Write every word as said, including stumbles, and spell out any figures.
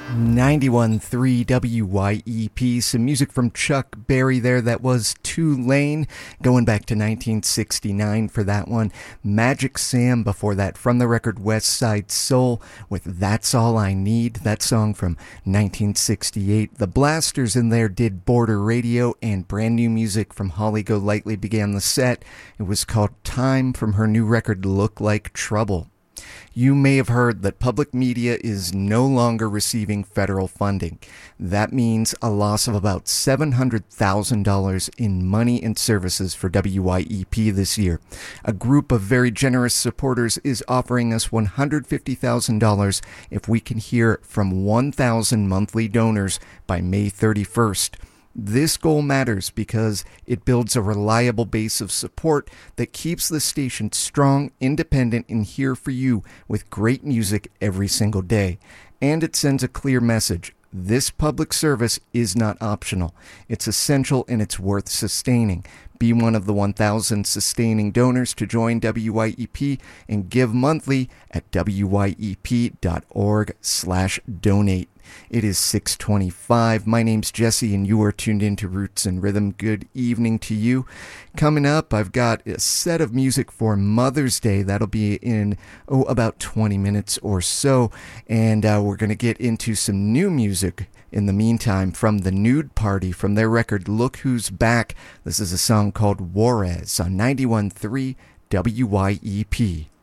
ninety-one point three W Y E P, some music from Chuck Berry there. That was Tulane, going back to nineteen sixty-nine for that one. Magic Sam before that, from the record West Side Soul with That's All I Need, that song from nineteen sixty-eight. The Blasters in there did Border Radio, and brand new music from Holly Golightly began the set. It was called Time, from her new record Look Like Trouble. You may have heard that public media is no longer receiving federal funding. That means a loss of about seven hundred thousand dollars in money and services for W Y E P this year. A group of very generous supporters is offering us one hundred fifty thousand dollars if we can hear from one thousand monthly donors by May thirty-first. This goal matters because it builds a reliable base of support that keeps the station strong, independent, and here for you with great music every single day. And it sends a clear message. This public service is not optional. It's essential and it's worth sustaining. Be one of the one thousand sustaining donors to join W Y E P and give monthly at W Y E P dot org slash donate. It is six twenty-five. My name's Jesse, and you are tuned into Roots and Rhythm. Good evening to you. Coming up, I've got a set of music for Mother's Day. That'll be in, oh, about twenty minutes or so. And uh, we're going to get into some new music in the meantime from the Nude Party, from their record Look Who's Back. This is a song called Juarez on ninety-one point three W Y E P.